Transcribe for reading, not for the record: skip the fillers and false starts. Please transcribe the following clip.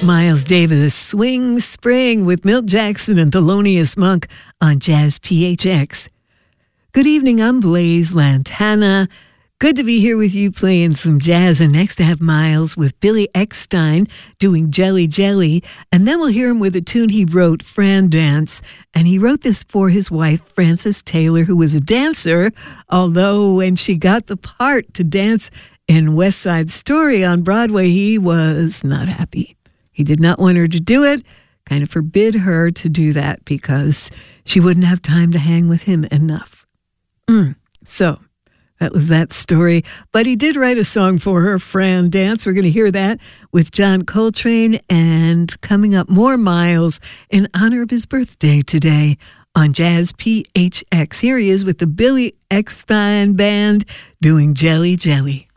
Miles Davis, Swing Spring with Milt Jackson and Thelonious Monk on Jazz PHX. Good evening, I'm Blaze Lantana. Good to be here with you playing some jazz. And next I have Miles with Billy Eckstine doing Jelly Jelly. And then we'll hear him with a tune he wrote, Fran Dance. And he wrote this for his wife, Frances Taylor, who was a dancer, although when she got the part to dance in West Side Story on Broadway, he was not happy. He did not want her to do it, kind of forbid her to do that because she wouldn't have time to hang with him enough. So that was that story. But he did write a song for her, Fran Dance. We're going to hear that with John Coltrane. And coming up, more Miles in honor of his birthday today on Jazz PHX. Here he is with the Billy Eckstine Band doing Jelly Jelly.